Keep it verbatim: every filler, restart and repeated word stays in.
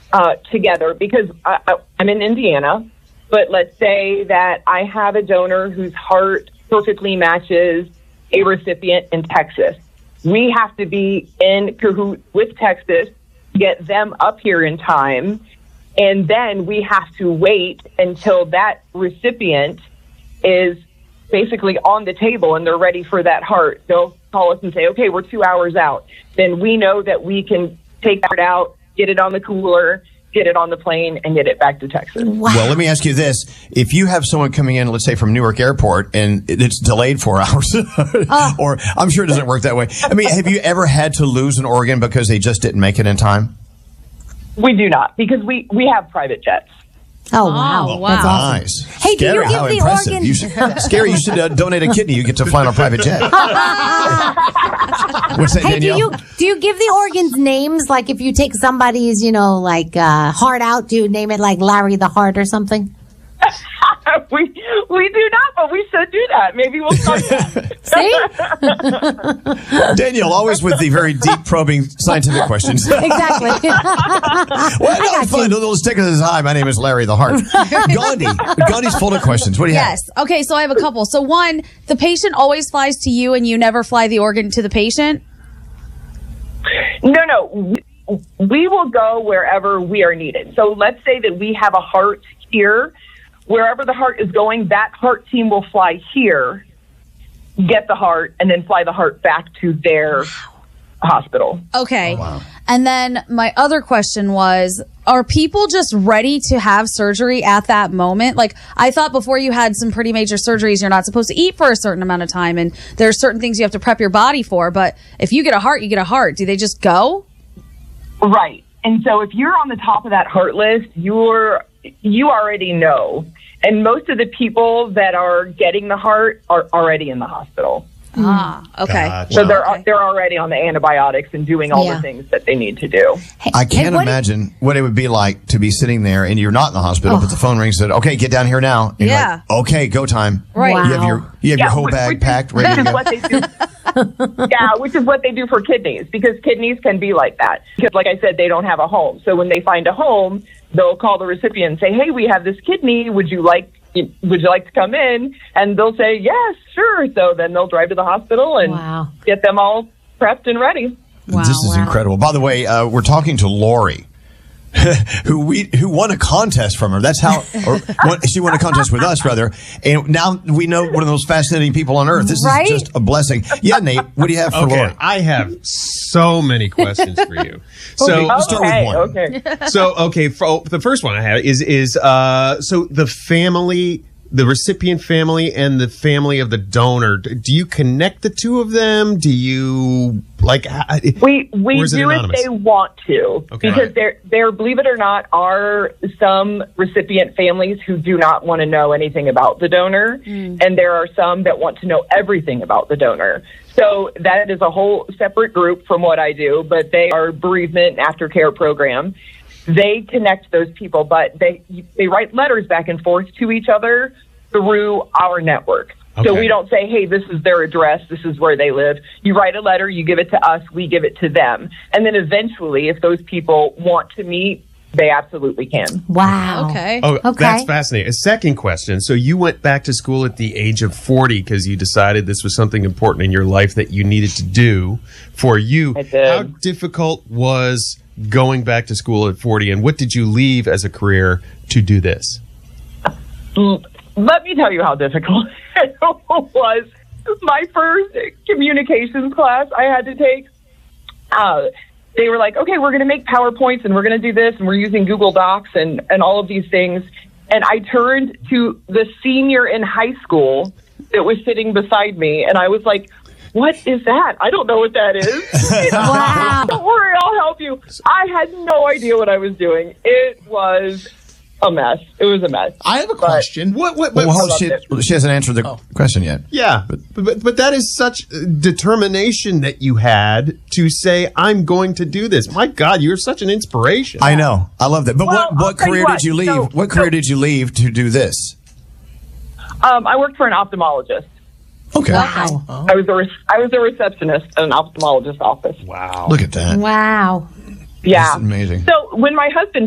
uh, together because I, I, I'm in Indiana, but let's say that I have a donor whose heart perfectly matches a recipient in Texas. We have to be in cahoots with Texas, get them up here in time, and then we have to wait until that recipient is basically on the table and they're ready for that heart. They'll call us and say, okay, we're two hours out. Then we know that we can take that out, get it on the cooler, get it on the plane, and get it back to Texas. Wow. Well, let me ask you this. If you have someone coming in, let's say from Newark Airport, and it's delayed four hours, oh. or I'm sure it doesn't work that way. I mean, have you ever had to lose an organ because they just didn't make it in time? We do not, because we, we have private jets. Oh, wow. Oh, wow. That's awesome. Nice. Hey, do Scary, you give how the impressive. organs? You should, Scary, you should uh, donate a kidney. You get to fly on a private jet. What's that, Hey, do Danielle? you do you give the organs names? Like if you take somebody's, you know, like uh, heart out, do you name it like Larry the Heart or something? we we do not, but we should do that. Maybe we'll start that. See? Danielle, always with the very deep, probing scientific questions. Exactly. Well, no, fine. Let's take it as hi. My name is Larry the Heart. Gandhi. Gandhi's full of questions. What do you have? Yes. Okay, so I have a couple. So one, the patient always flies to you and you never fly the organ to the patient? No, no. We, we will go wherever we are needed. So let's say that we have a heart here. Wherever the heart is going, that heart team will fly here, get the heart, and then fly the heart back to their hospital. Okay. Oh, wow. And then my other question was, are people just ready to have surgery at that moment? Like, I thought before you had some pretty major surgeries, you're not supposed to eat for a certain amount of time, and there's certain things you have to prep your body for. But if you get a heart, you get a heart. Do they just go? Right. And so if you're on the top of that heart list, you're you already know. And most of the people that are getting the heart are already in the hospital. Ah, okay. Gotcha. So they're Okay. they're already on the antibiotics and doing all Yeah. the things that they need to do. Hey, I hey, can't what do you- imagine what it would be like to be sitting there and you're not in the hospital, Oh. but the phone rings and said, okay, get down here now. And you're Yeah. like, okay, go time. Right. Wow. You have your, you have your whole which- bag which packed, is, ready to which is go. what they do. Yeah, which is what they do for kidneys, because kidneys can be like that. Because, like I said, they don't have a home. So when they find a home, they'll call the recipient and say, "Hey, we have this kidney. Would you like Would you like to come in?" And they'll say, "Yes, sure." So then they'll drive to the hospital and Wow. get them all prepped and ready. Wow, This is wow. incredible. By the way, uh, we're talking to Lori, who we who won a contest from her. That's how or won, she won a contest with us, rather. And now we know one of those fascinating people on earth. This Right? is just a blessing. Yeah, Nate, what do you have for Okay, Lori? I have so many questions for you. So, Let's start with okay, one. okay. so okay, for, the first one I have is is uh, so the family, the recipient family, and the family of the donor. Do you connect the two of them? Do you like? We we or is it do if anonymous? they want to, Okay. because Right. there there believe it or not are some recipient families who do not want to know anything about the donor, and there are some that want to know everything about the donor. So that is a whole separate group from what I do, but they are bereavement and aftercare program. They connect those people, but they they write letters back and forth to each other through our network. So Okay. we don't say, hey, this is their address, this is where they live. You write a letter, you give it to us, we give it to them. And then eventually, if those people want to meet, they absolutely can. Wow. Okay. Oh, Okay. that's fascinating. A second question. So you went back to school at the age of forty because you decided this was something important in your life that you needed to do for you. I did. How difficult was going back to school at forty, and what did you leave as a career to do this? L- Let me tell you how difficult it was. My first communications class I had to take, uh, they were like, okay, we're going to make PowerPoints and we're going to do this and we're using Google Docs and, and all of these things. And I turned to the senior in high school that was sitting beside me and I was like, what is that? I don't know what that is. Wow. Don't worry, I'll help you. I had no idea what I was doing. It was a mess. It was a mess. I have a question. What? What? Well, what hold- loved she, it. she hasn't answered the question yet. yeah, but, but but that is such determination that you had to say, "I'm going to do this." My God, you're such an inspiration. I know. I love that. But Well, what, I'll what tell you career what. did you leave? So- what career so- did you leave to do this? Um, I worked for an ophthalmologist. Okay. Wow. I was a re- I was a receptionist at an ophthalmologist's office. Wow. Look at that. Wow. Yeah, That's amazing. So when my husband